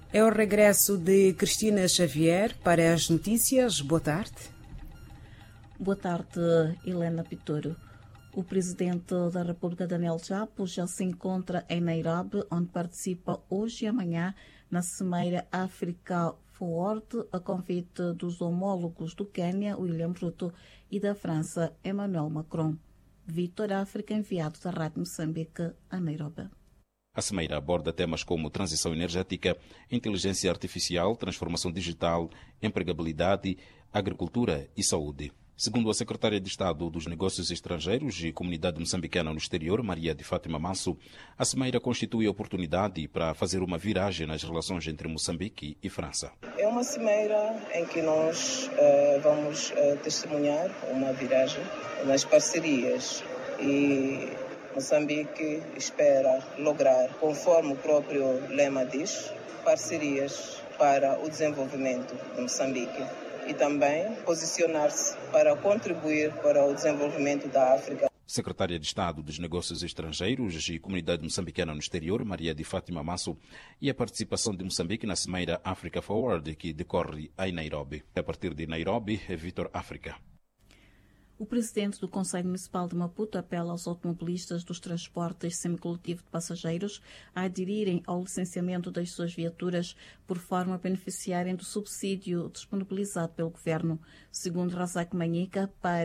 É o regresso de Cristina Xavier para as notícias. Boa tarde. Boa tarde, Helena Pitoro. O presidente da República, Daniel Chapo, já se encontra em Nairobi, onde participa hoje e amanhã na Cimeira Africa Forward, a convite dos homólogos do Quênia, William Ruto, e da França, Emmanuel Macron. Vitor África, enviado da Rádio Moçambique a Nairobi. A cimeira aborda temas como transição energética, inteligência artificial, transformação digital, empregabilidade, agricultura e saúde. Segundo a secretária de Estado dos Negócios Estrangeiros e Comunidade Moçambicana no Exterior, Maria de Fátima Manso, a cimeira constitui oportunidade para fazer uma viragem nas relações entre Moçambique e França. É uma cimeira em que nós vamos testemunhar uma viragem nas parcerias e Moçambique espera lograr, conforme o próprio lema diz, parcerias para o desenvolvimento de Moçambique e também posicionar-se para contribuir para o desenvolvimento da África. Secretária de Estado dos Negócios Estrangeiros e Comunidade Moçambicana no Exterior, Maria de Fátima Manso, e a participação de Moçambique na Cimeira Africa Forward, que decorre em Nairobi. A partir de Nairobi, é Vitor África. O presidente do Conselho Municipal de Maputo apela aos automobilistas dos transportes semicoletivo de passageiros a aderirem ao licenciamento das suas viaturas por forma a beneficiarem do subsídio disponibilizado pelo governo. Segundo Razak Manhique,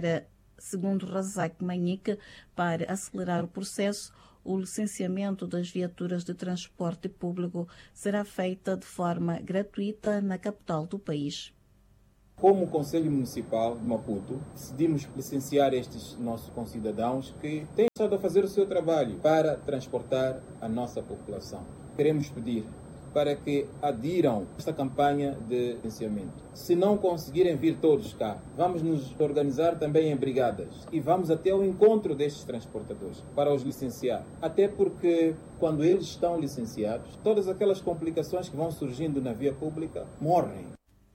para acelerar o processo, o licenciamento das viaturas de transporte público será feita de forma gratuita na capital do país. Como Conselho Municipal de Maputo, decidimos licenciar estes nossos concidadãos que têm estado a fazer o seu trabalho para transportar a nossa população. Queremos pedir para que adiram a esta campanha de licenciamento. Se não conseguirem vir todos cá, vamos nos organizar também em brigadas e vamos até ao encontro destes transportadores para os licenciar. Até porque quando eles estão licenciados, todas aquelas complicações que vão surgindo na via pública morrem.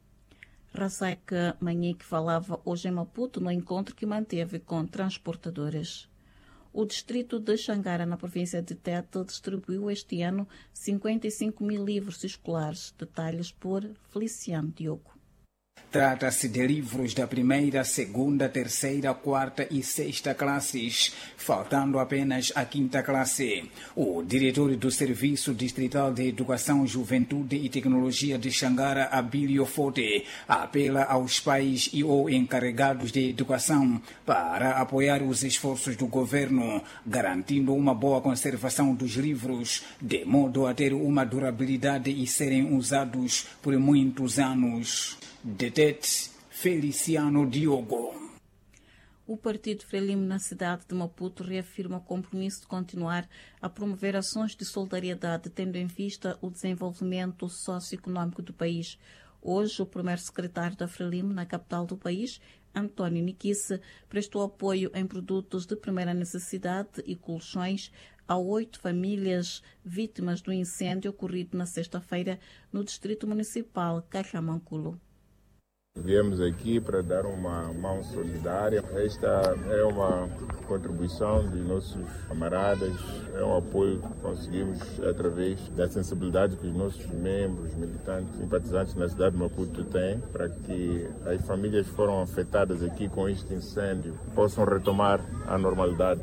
Razak Manhique falava hoje em Maputo no encontro que manteve com transportadores. O distrito de Xangara, na província de Tete, distribuiu este ano 55 mil livros escolares. Detalhes por Feliciano Diogo. Trata-se de livros da primeira, segunda, terceira, quarta e sexta classes, faltando apenas a quinta classe. O diretor do Serviço Distrital de Educação, Juventude e Tecnologia de Xangara, Abílio Forte, apela aos pais e ou encarregados de educação para apoiar os esforços do governo, garantindo uma boa conservação dos livros, de modo a ter uma durabilidade e serem usados por muitos anos. De Tete, Feliciano Diogo. O Partido Frelimo na cidade de Maputo reafirma o compromisso de continuar a promover ações de solidariedade, tendo em vista o desenvolvimento socioeconómico do país. Hoje, o primeiro secretário da Frelimo na capital do país, António Niquice, prestou apoio em produtos de primeira necessidade e colchões a 8 famílias vítimas do incêndio ocorrido na sexta-feira no Distrito Municipal Cajamanculo. Viemos aqui para dar uma mão solidária. Esta é uma contribuição dos nossos camaradas, é um apoio que conseguimos através da sensibilidade que os nossos membros, militantes, simpatizantes na cidade de Maputo têm, para que as famílias que foram afetadas aqui com este incêndio possam retomar a normalidade.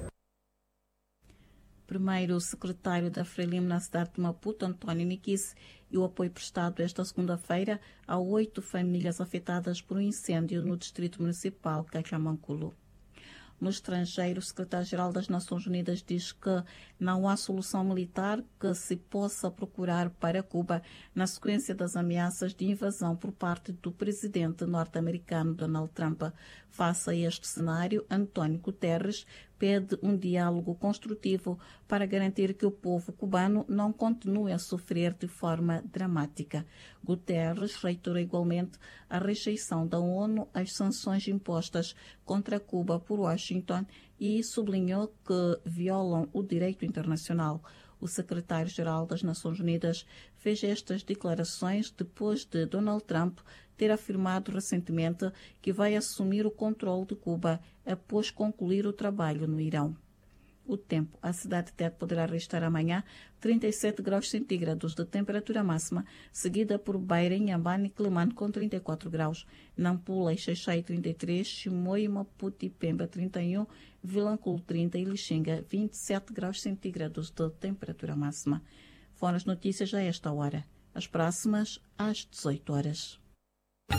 Primeiro secretário da Frelimo na cidade de Maputo, António Niquice, e o apoio prestado esta segunda-feira a 8 famílias afetadas por um incêndio no Distrito Municipal Cajamanculo. No estrangeiro, o secretário-geral das Nações Unidas diz que não há solução militar que se possa procurar para Cuba na sequência das ameaças de invasão por parte do presidente norte-americano Donald Trump. Face a este cenário, António Guterres pede um diálogo construtivo para garantir que o povo cubano não continue a sofrer de forma dramática. Guterres reiterou igualmente a rejeição da ONU às sanções impostas contra Cuba por Washington e sublinhou que violam o direito internacional. O secretário-geral das Nações Unidas fez estas declarações depois de Donald Trump ter afirmado recentemente que vai assumir o controle de Cuba após concluir o trabalho no Irão. O tempo. A cidade de Tete poderá registrar amanhã 37 graus centígrados de temperatura máxima, seguida por Beira, Inhambane e Quelimane com 34 graus. Nampula e Xaixai 33, Chimoio, Maputo e Pemba 31, Vilanculo 30 e Lixinga 27 graus centígrados de temperatura máxima. Foram as notícias a esta hora. As próximas às 18 horas.